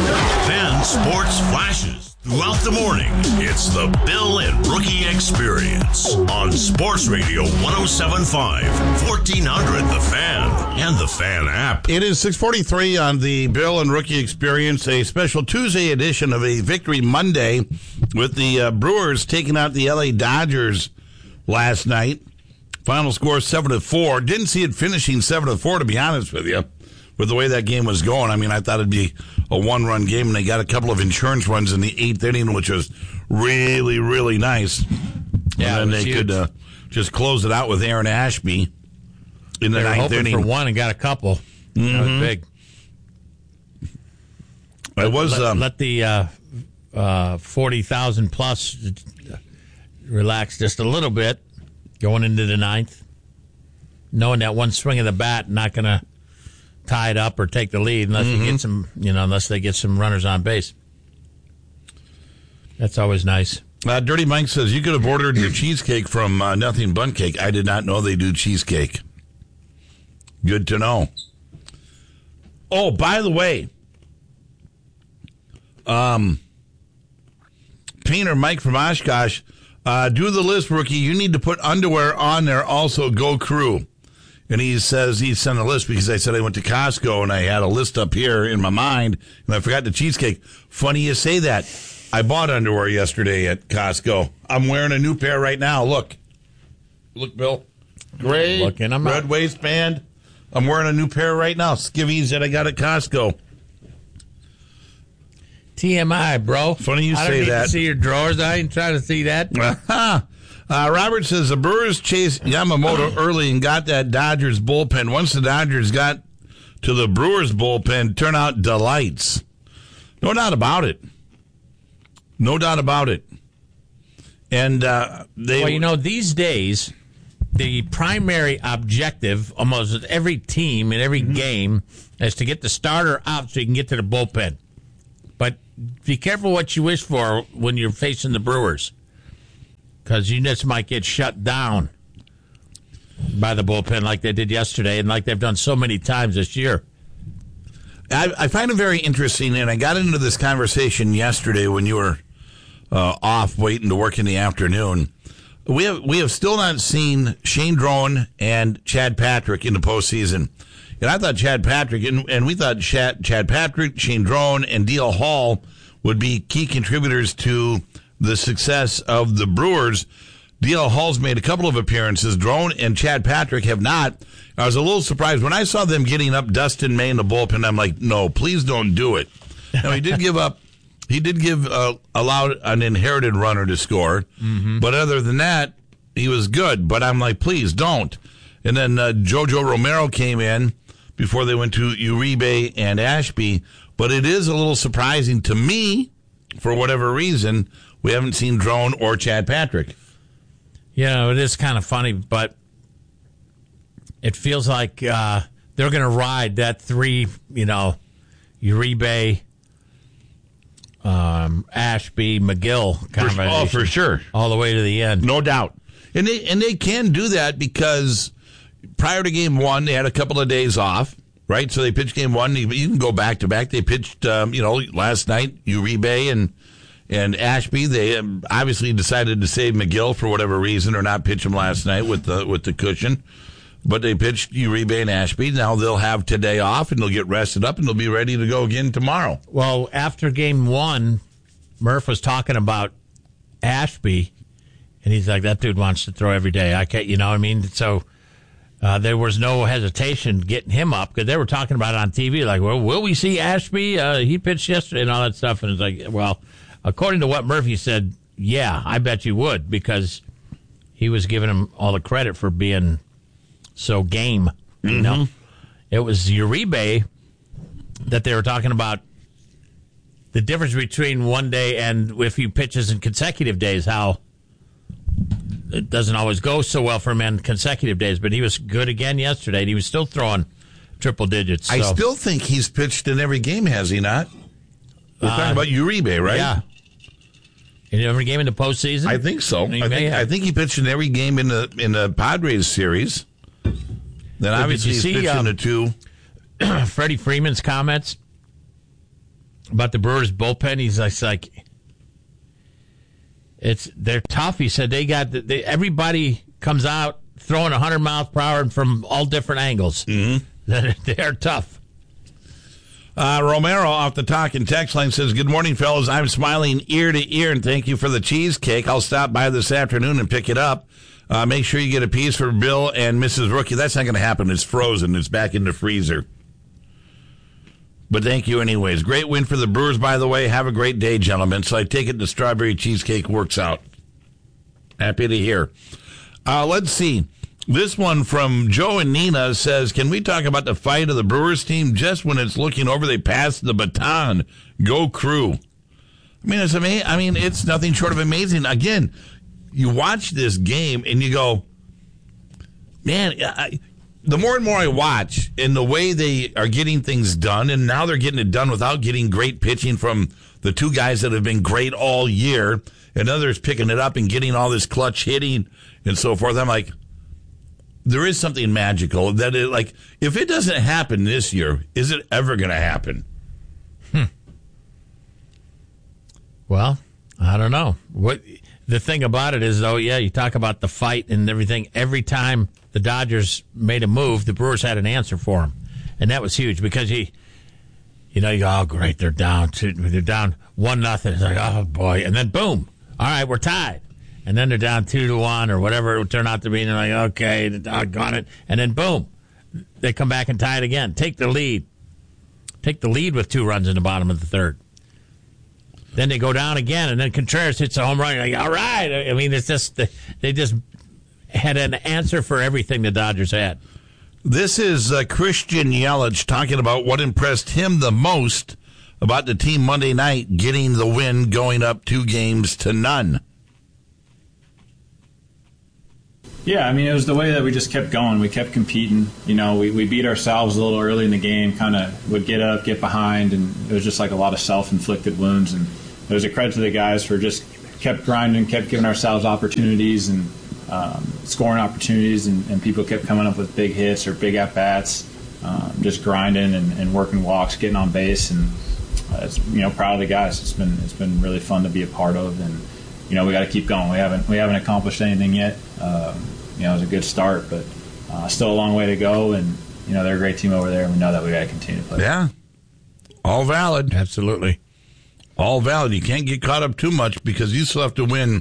Speaker 9: Fan Sports Flashes throughout the morning. It's the Bill and Rookie Experience on Sports Radio one oh seven point five, fourteen hundred, The Fan, and the Fan app.
Speaker 1: It is six forty-three on the Bill and Rookie Experience, a special Tuesday edition of a Victory Monday with the uh, Brewers taking out the L A Dodgers last night. Final score seven to four. Didn't see it finishing seven to four, to be honest with you, with the way that game was going. I mean, I thought it'd be a one-run game, and they got a couple of insurance runs in the eighth inning, which was really, really nice.
Speaker 11: Yeah,
Speaker 1: and then they
Speaker 11: huge.
Speaker 1: could uh, just close it out with Aaron Ashby in the
Speaker 11: they were
Speaker 1: ninth
Speaker 11: hoping
Speaker 1: inning.
Speaker 11: for one and got a couple.
Speaker 1: Mm-hmm.
Speaker 11: That was big.
Speaker 1: It was
Speaker 11: let,
Speaker 1: um,
Speaker 11: let the uh, uh, forty thousand plus relax just a little bit going into the ninth, knowing that one swing of the bat not going to tie it up or take the lead unless
Speaker 1: Mm-hmm.
Speaker 11: you get some, you know, unless they get some runners on base. That's always nice.
Speaker 1: Uh, Dirty Mike says you could have ordered your cheesecake from uh, Nothing Bun Cake. I did not know they do cheesecake. Good to know. Oh, by the way, um, Painter Mike from Oshkosh, uh, do the list, Rookie. You need to put underwear on there. Also, go Crew. And he says he sent a list because I said I went to Costco and I had a list up here in my mind and I forgot the cheesecake. Funny you say that. I bought underwear yesterday at Costco. I'm wearing a new pair right now. Look. Look, Bill. Gray,
Speaker 11: Looking, I'm
Speaker 1: red
Speaker 11: not.
Speaker 1: waistband. I'm wearing a new pair right now. Skivvies that I got at Costco.
Speaker 11: T M I, bro.
Speaker 1: Funny you
Speaker 11: I
Speaker 1: say
Speaker 11: don't need
Speaker 1: that.
Speaker 11: to see your drawers. I ain't trying to see that.
Speaker 1: uh, Robert says the Brewers chased Yamamoto early and got that Dodgers bullpen. Once the Dodgers got to the Brewers bullpen, turn out delights. No doubt about it. No doubt about it. And uh, they.
Speaker 11: Well, you know, these days, the primary objective almost of every team in every mm-hmm. game is to get the starter out so you can get to the bullpen. But be careful what you wish for when you're facing the Brewers, because you just might get shut down by the bullpen like they did yesterday and like they've done so many times this year.
Speaker 1: I, I find it very interesting, and I got into this conversation yesterday when you were uh, off waiting to work in the afternoon. We have we have still not seen Shane Drone and Chad Patrick in the postseason. And I thought Chad Patrick, and, and we thought Chad, Chad Patrick, Shane Drone, and D L Hall would be key contributors to the success of the Brewers. D L Hall's made a couple of appearances. Drone and Chad Patrick have not. I was a little surprised when I saw them getting up Dustin May in the bullpen. I'm like, no, please don't do it. Now, he did give up. He did give uh, allowed an inherited runner to score, mm-hmm. but other than that, he was good. But I'm like, please don't. And then uh, Jojo Romero came in before they went to Uribe and Ashby. But it is a little surprising to me, for whatever reason, we haven't seen Drone or Chad Patrick.
Speaker 11: Yeah, it is kind of funny, but it feels like uh, they're going to ride that three, you know, Uribe, um, Ashby, McGill combination.
Speaker 1: Oh, for sure.
Speaker 11: All the way to the end.
Speaker 1: No doubt. And they, and they can do that because prior to game one, they had a couple of days off, right? So they pitched game one. You can go back to back. They pitched, um, you know, last night, Uribe and and Ashby. They obviously decided to save McGill for whatever reason or not pitch him last night with the with the cushion. But they pitched Uribe and Ashby. Now they'll have today off and they'll get rested up and they'll be ready to go again tomorrow.
Speaker 11: Well, after game one, Murph was talking about Ashby, and he's like, that dude wants to throw every day. I can't, you know what I mean? So Uh, there was no hesitation getting him up because they were talking about it on T V. Like, well, will we see Ashby? Uh, he pitched yesterday and all that stuff. And it's like, well, according to what Murphy said, yeah, I bet you would because he was giving him all the credit for being so game. You mm-hmm. know, it was Uribe that they were talking about the difference between one day and if he pitches in consecutive days, how it doesn't always go so well for him in consecutive days, but he was good again yesterday, and he was still throwing triple digits. So.
Speaker 1: I still think he's pitched in every game, has he not? We're uh, talking about Uribe, right?
Speaker 11: Yeah. In every game in the postseason?
Speaker 1: I think so. I think, I think he pitched in every game in the in the Padres series. Then
Speaker 11: but
Speaker 1: obviously he's
Speaker 11: see,
Speaker 1: pitched
Speaker 11: um,
Speaker 1: in the two.
Speaker 11: Freddie Freeman's comments about the Brewers bullpen, he's like... like It's they're tough. He said they got the, they, everybody comes out throwing one hundred miles per hour from all different angles.
Speaker 1: Mm-hmm.
Speaker 11: They're tough.
Speaker 1: Uh, Romero off the talking text line says, "Good morning, fellas. I'm smiling ear to ear, and thank you for the cheesecake. I'll stop by this afternoon and pick it up. Uh, make sure you get a piece for Bill and Missus Rookie. That's not going to happen. It's frozen. It's back in the freezer." But thank you anyways. Great win for the Brewers, by the way. Have a great day, gentlemen. So I take it the strawberry cheesecake works out. Happy to hear. Uh, let's see. This one from Joe and Nina says, can we talk about the fight of the Brewers team? Just when it's looking over, they pass the baton. Go Crew. I mean, it's amazing. I mean, it's nothing short of amazing. Again, you watch this game and you go, man, I... The more and more I watch and the way they are getting things done, and now they're getting it done without getting great pitching from the two guys that have been great all year, and others picking it up and getting all this clutch hitting and so forth. I'm like, there is something magical that it, like, if it doesn't happen this year, is it ever going to happen?
Speaker 11: Hmm. Well, I don't know. What the thing about it is, though, yeah, you talk about the fight and everything. Every time the Dodgers made a move, the Brewers had an answer for him. And that was huge because he, you know, you go, oh, great, they're down. Two, they're down one nothing. It's like, oh, boy. And then, boom. All right, we're tied. And then they're down two to one or whatever it would turn out to be. And they're like, okay, the dog got it. And then, boom, they come back and tie it again. Take the lead. Take the lead with two runs in the bottom of the third. Then they go down again, and then Contreras hits a home run. You're like, all right. I mean, it's just they just had an answer for everything the Dodgers had.
Speaker 1: This is uh, Christian Yelich talking about what impressed him the most about the team Monday night getting the win, going up two games to none.
Speaker 21: Yeah, I mean, it was the way that we just kept going. We kept competing. You know, we, we beat ourselves a little early in the game, kind of would get up, get behind, and it was just like a lot of self-inflicted wounds. And it was a credit to the guys for just kept grinding, kept giving ourselves opportunities and um, scoring opportunities, and, and people kept coming up with big hits or big at-bats, um, just grinding and, and working walks, getting on base. And uh, it's, you know, proud of the guys. It's been it's been really fun to be a part of, and you know, we got to keep going. We haven't we haven't accomplished anything yet. Um, you know, it was a good start, but uh, still a long way to go. And you know, they're a great team over there, and we know that we got to continue to play.
Speaker 1: Yeah, all valid.
Speaker 11: Absolutely,
Speaker 1: all valid. You can't get caught up too much because you still have to win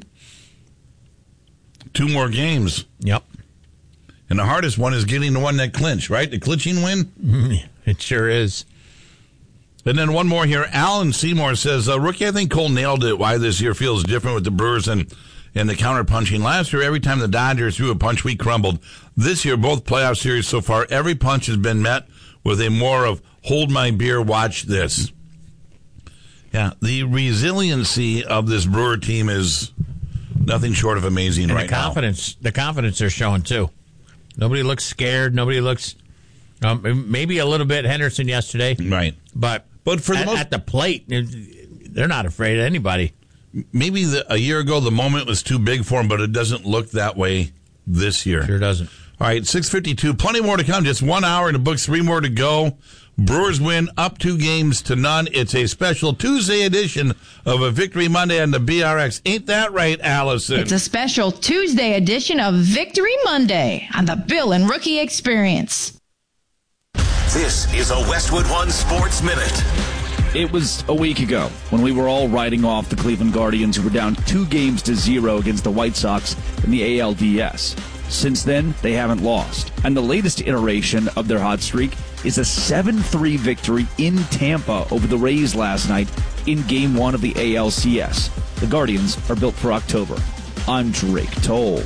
Speaker 1: two more games.
Speaker 11: Yep.
Speaker 1: And the hardest one is getting the one that clinch, right? The clinching win?
Speaker 11: It sure is.
Speaker 1: And then one more here. Alan Seymour says, uh, Rookie, I think Cole nailed it, why this year feels different with the Brewers and, and the counter-punching. Last year, every time the Dodgers threw a punch, we crumbled. This year, both playoff series so far, every punch has been met with a more of, hold my beer, watch this. Yeah, the resiliency of this Brewer team is nothing short of amazing
Speaker 11: and
Speaker 1: right
Speaker 11: the confidence,
Speaker 1: now.
Speaker 11: The confidence they're showing, too. Nobody looks scared. Nobody looks, um, maybe a little bit Henderson yesterday.
Speaker 1: Right.
Speaker 11: But,
Speaker 1: but for the
Speaker 11: at,
Speaker 1: most,
Speaker 11: at the plate, they're not afraid of anybody.
Speaker 1: Maybe the, a year ago the moment was too big for them, but it doesn't look that way this year.
Speaker 11: Sure doesn't.
Speaker 1: All right, six fifty-two. Plenty more to come. Just one hour in the books, three more to go. Brewers win up two games to none. It's a special Tuesday edition of a Victory Monday on the B R X. Ain't that right, Allison?
Speaker 14: It's a special Tuesday edition of Victory Monday on the Bill and Rookie Experience.
Speaker 9: This is a Westwood One Sports Minute.
Speaker 3: It was a week ago when we were all writing off the Cleveland Guardians, who were down two games to zero against the White Sox in the A L D S. Since then, they haven't lost. And the latest iteration of their hot streak is a seven three victory in Tampa over the Rays last night in Game one of the A L C S. The Guardians are built for October. I'm Drake Toll.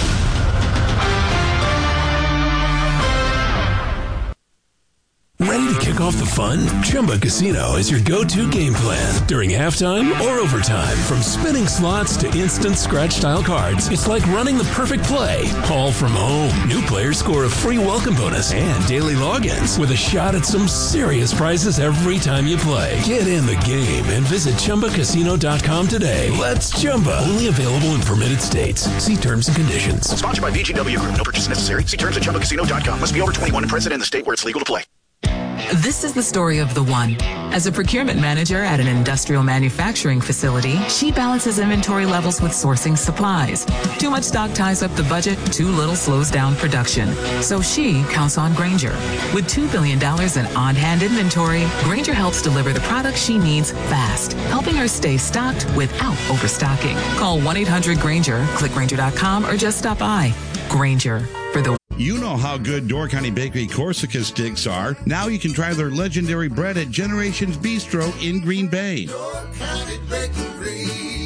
Speaker 22: Ready to kick off the fun? Chumba Casino is your go-to game plan during halftime or overtime. From spinning slots to instant scratch-style cards, it's like running the perfect play, all from home. New players score a free welcome bonus and daily logins with a shot at some serious prizes every time you play. Get in the game and visit Chumba Casino dot com today. Let's Chumba. Only available in permitted states. See terms and conditions.
Speaker 18: Sponsored by V G W Group. No purchase necessary. See terms at Chumba Casino dot com. Must be over twenty-one and present in the state where it's legal to play.
Speaker 23: This is the story of the one. As a procurement manager at an industrial manufacturing facility, she balances inventory levels with sourcing supplies. Too much stock ties up the budget, too little slows down production. So she counts on Grainger. With two billion dollars in on-hand inventory, Grainger helps deliver the products she needs fast, helping her stay stocked without overstocking. Call one eight hundred Grainger, click Grainger dot com, or just stop by. Grainger, for the
Speaker 1: You know how good Door County Bakery Corsica sticks are. Now you can try their legendary bread at Generations Bistro in Green Bay.
Speaker 5: Door County Bakery,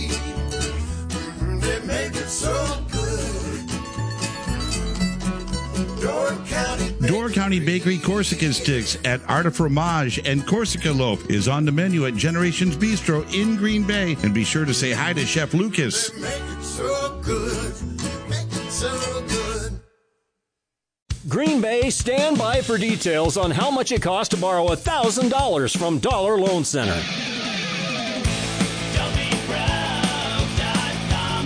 Speaker 5: they make it so good. Door County Bakery.
Speaker 1: Door County Bakery Corsica sticks at Art of Fromage and Corsica Loaf is on the menu at Generations Bistro in Green Bay. And be sure to say hi to Chef Lucas.
Speaker 5: They make it so good, make it so good.
Speaker 4: Green Bay, stand by for details on how much it costs to borrow one thousand dollars from Dollar Loan Center.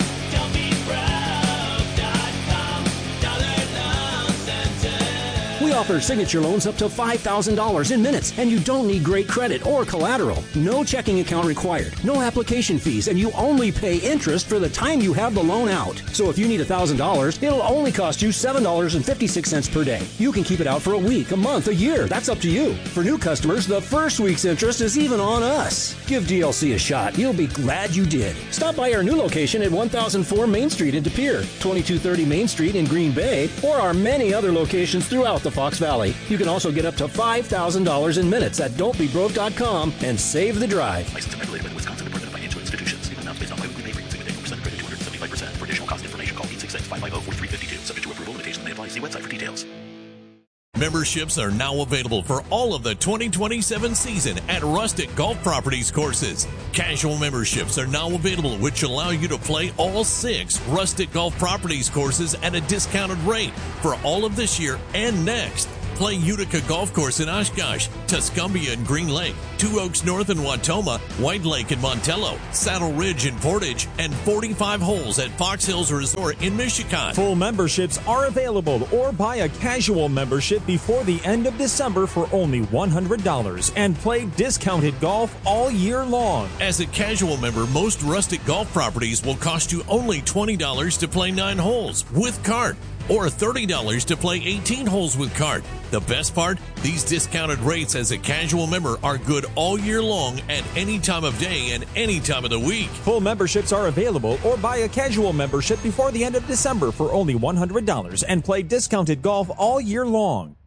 Speaker 4: We offers signature loans up to five thousand dollars in minutes, and you don't need great credit or collateral. No checking account required, no application fees, and you only pay interest for the time you have the loan out. So if you need one thousand dollars, it'll only cost you seven dollars and fifty-six cents per day. You can keep it out for a week, a month, a year. That's up to you. For new customers, the first week's interest is even on us. Give D L C a shot. You'll be glad you did. Stop by our new location at one thousand four Main Street in De Pere, twenty-two thirty Main Street in Green Bay, or our many other locations throughout the Fox Valley. You can also get up to five thousand dollars in minutes at don't be broke dot com and save the drive.
Speaker 18: Licensed and regulated by the Wisconsin Department of Financial Institutions. Statement amounts based on biweekly pay rate. Single day percent credit two hundred seventy-five percent. For additional cost information, call eight six six, five five zero, four three five two. Subject to approval, limitations may apply. See website for details.
Speaker 2: Memberships are now available for all of the twenty twenty-seven season at Rustic Golf Properties courses. Casual memberships are now available, which allow you to play all six Rustic Golf Properties courses at a discounted rate for all of this year and next. Play Utica Golf Course in Oshkosh, Tuscumbia and Green Lake, Two Oaks North in Watoma, White Lake in Montello, Saddle Ridge in Portage, and forty-five holes at Fox Hills Resort in Michigan.
Speaker 7: Full memberships are available, or buy a casual membership before the end of December for only one hundred dollars and play discounted golf all year long.
Speaker 2: As a casual member, most Rustic Golf Properties will cost you only twenty dollars to play nine holes with cart, or thirty dollars to play eighteen holes with cart. The best part? These discounted rates as a casual member are good all year long at any time of day and any time of the week.
Speaker 7: Full memberships are available, or buy a casual membership before the end of December for only one hundred dollars and play discounted golf all year long.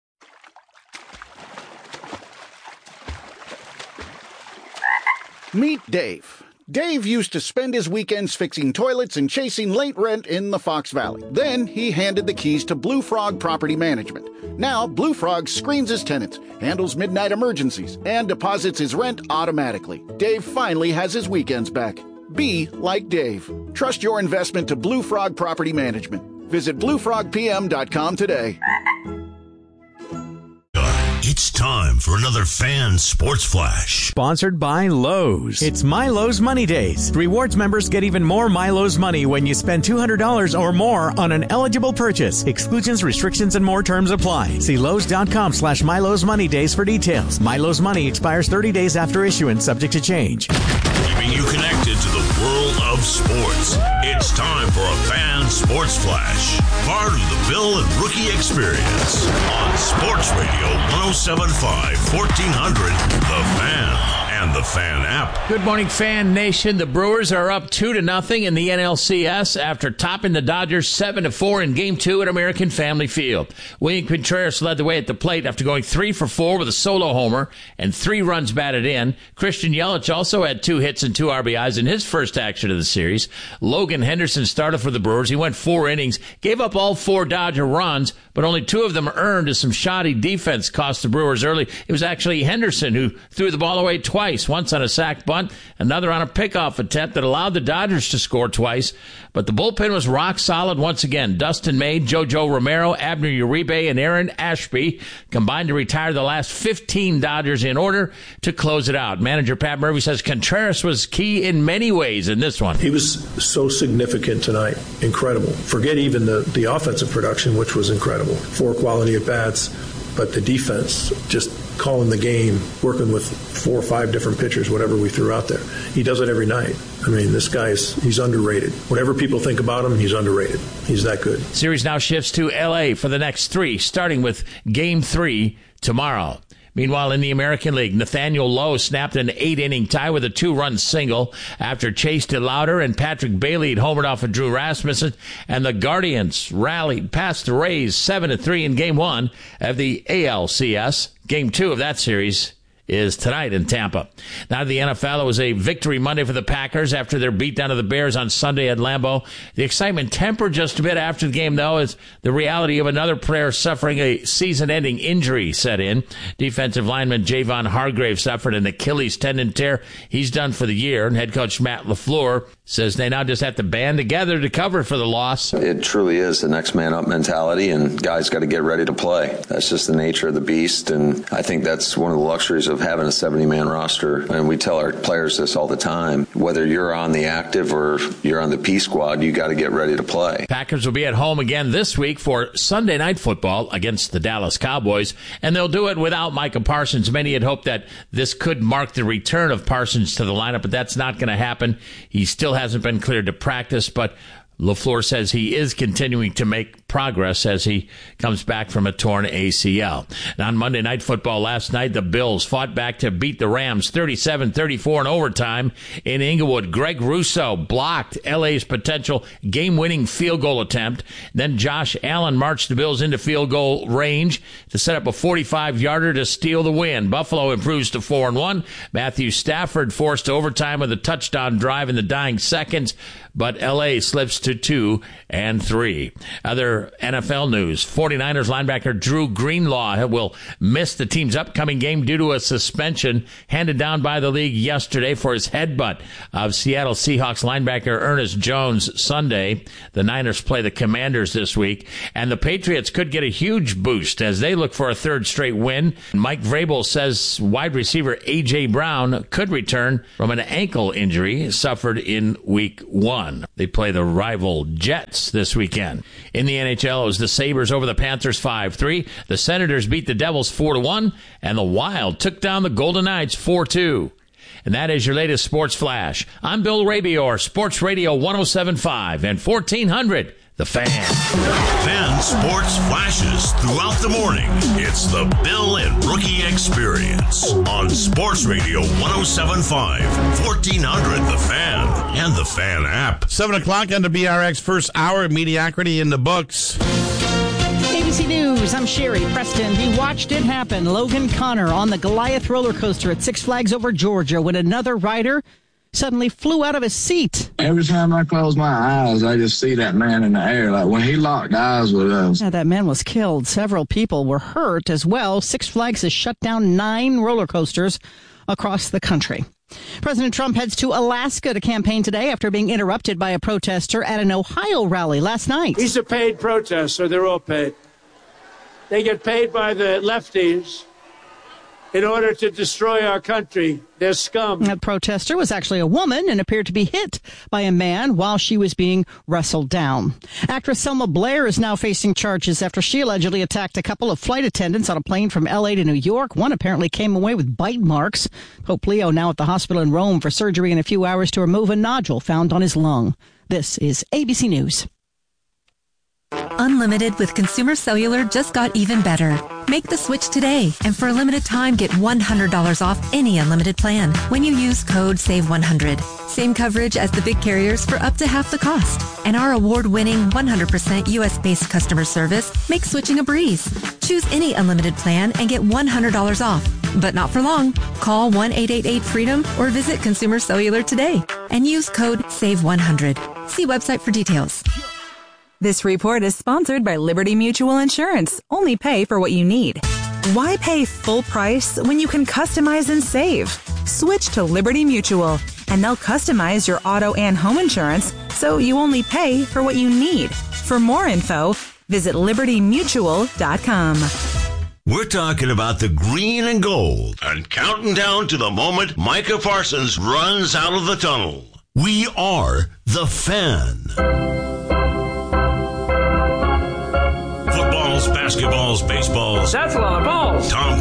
Speaker 8: Meet Dave. Dave used to spend his weekends fixing toilets and chasing late rent in the Fox Valley. Then he handed the keys to Blue Frog Property Management. Now, Blue Frog screens his tenants, handles midnight emergencies, and deposits his rent automatically. Dave finally has his weekends back. Be like Dave. Trust your investment to Blue Frog Property Management. Visit blue frog p m dot com today.
Speaker 9: It's time for another Fan Sports Flash.
Speaker 15: Sponsored by Lowe's. It's MyLowe's Money Days. Rewards members get even more MyLowe's money when you spend two hundred dollars or more on an eligible purchase. Exclusions, restrictions, and more terms apply. See Lowe's.com slash MyLowe's Money Days for details. MyLowe's Money expires thirty days after issuance, subject to change.
Speaker 9: Keeping you connected to the world of sports. It's time for a Fan Sports Flash. Part of the Bill and Rookie Experience on Sports Radio one oh seven point five, fourteen hundred, The Fan, and the Fan app.
Speaker 11: Good morning, Fan Nation. The Brewers are up two to nothing in the N L C S after topping the Dodgers seven to four in Game Two at American Family Field. William Contreras led the way at the plate after going three for four with a solo homer and three runs batted in. Christian Yelich also had two hits and two R B Is in his first action of the series. Logan Henderson started for the Brewers. He went four innings, gave up all four Dodger runs, but only two of them earned as some shoddy defense cost the Brewers early. It was actually Henderson who threw the ball away twice, once on a sac bunt, another on a pickoff attempt that allowed the Dodgers to score twice. But the bullpen was rock solid once again. Dustin May, JoJo Romero, Abner Uribe, and Aaron Ashby combined to retire the last fifteen Dodgers in order to close it out. Manager Pat Murphy says Contreras was key in many ways in this one.
Speaker 12: He was so significant tonight. Incredible. Forget even the, the offensive production, which was incredible. Four quality at-bats, but the defense just calling the game, working with four or five different pitchers, whatever we threw out there. He does it every night. I mean, this guy's, he's underrated. Whatever people think about him, he's underrated. He's that good.
Speaker 11: Series now shifts to L A for the next three, starting with Game three tomorrow. Meanwhile, in the American League, Nathaniel Lowe snapped an eight-inning tie with a two-run single after Chase DeLauder and Patrick Bailey had homered off of Drew Rasmussen, and the Guardians rallied past the Rays seven to three in Game one of the A L C S. Game two of that series is tonight in Tampa. Now to the N F L, it was a victory Monday for the Packers after their beatdown of the Bears on Sunday at Lambeau. The excitement tempered just a bit after the game, though, as the reality of another player suffering a season-ending injury set in. Defensive lineman Javon Hargrave suffered an Achilles tendon tear. He's done for the year, and head coach Matt LaFleur says they now just have to band together to cover for the loss.
Speaker 13: It truly is the next man up mentality, and guys got to get ready to play. That's just the nature of the beast, and I think that's one of the luxuries of of having a seventy-man roster, and we tell our players this all the time. Whether you're on the active or you're on the P squad, you got to get ready to play.
Speaker 11: Packers will be at home again this week for Sunday Night Football against the Dallas Cowboys, and they'll do it without Micah Parsons. Many had hoped that this could mark the return of Parsons to the lineup, but that's not going to happen. He still hasn't been cleared to practice, but LaFleur says he is continuing to make progress as he comes back from a torn A C L. And on Monday Night Football last night, the Bills fought back to beat the Rams thirty-seven thirty-four in overtime in Inglewood. Greg Russo blocked L A's potential game-winning field goal attempt. Then Josh Allen marched the Bills into field goal range to set up a forty-five-yarder to steal the win. Buffalo improves to four and one. Matthew Stafford forced to overtime with a touchdown drive in the dying seconds, but L A slips to two and three. Other N F L news, 49ers linebacker Drew Greenlaw will miss the team's upcoming game due to a suspension handed down by the league yesterday for his headbutt of Seattle Seahawks linebacker Ernest Jones Sunday. The Niners play the Commanders this week, and the Patriots could get a huge boost as they look for a third straight win. Mike Vrabel says wide receiver A J. Brown could return from an ankle injury suffered in week one. They play the rival Jets this weekend. In the N H L, it was the Sabres over the Panthers five three. The Senators beat the Devils four to one, and the Wild took down the Golden Knights four two. And that is your latest Sports Flash. I'm Bill Rabior, Sports Radio one oh seven point five and fourteen hundred. The Fan.
Speaker 9: Fan Sports Flashes throughout the morning. It's the Bill and Rookie Experience on Sports Radio one oh seven point five, fourteen hundred The Fan, and the Fan app.
Speaker 1: seven o'clock on the B R X first hour of Mediocrity in the books.
Speaker 6: A B C News, I'm Sherry Preston. He watched it happen. Logan Connor on the Goliath roller coaster at Six Flags Over Georgia when another rider suddenly flew out of his seat.
Speaker 16: Every time I close my eyes, I just see that man in the air. Like when he locked eyes with us.
Speaker 6: Yeah, that man was killed. Several people were hurt as well. Six Flags has shut down nine roller coasters across the country. President Trump heads to Alaska to campaign today after being interrupted by a protester at an Ohio rally last night.
Speaker 17: These are paid protesters. They're all paid. They get paid by the lefties in order to destroy our country. They're scum.
Speaker 6: The protester was actually a woman and appeared to be hit by a man while she was being wrestled down. Actress Selma Blair is now facing charges after she allegedly attacked a couple of flight attendants on a plane from L A to New York. One apparently came away with bite marks. Pope Leo now at the hospital in Rome for surgery in a few hours to remove a nodule found on his lung. This is A B C News.
Speaker 24: Unlimited with Consumer Cellular just got even better. Make the switch today, and for a limited time, get one hundred dollars off any unlimited plan when you use code save one hundred. Same coverage as the big carriers for up to half the cost. And our award-winning one hundred percent U S-based customer service makes switching a breeze. Choose any unlimited plan and get one hundred dollars off. But not for long. Call one eight eight eight freedom or visit Consumer Cellular today and use code save one hundred. See website for details.
Speaker 25: This report is sponsored by Liberty Mutual Insurance. Only pay for what you need. Why pay full price when you can customize and save? Switch to Liberty Mutual, and they'll customize your auto and home insurance so you only pay for what you need. For more info, visit liberty mutual dot com.
Speaker 9: We're talking about the green and gold and counting down to the moment Micah Parsons runs out of the tunnel. We are the Fan. Footballs, basketballs, baseballs.
Speaker 17: That's a lot of balls.
Speaker 9: Tom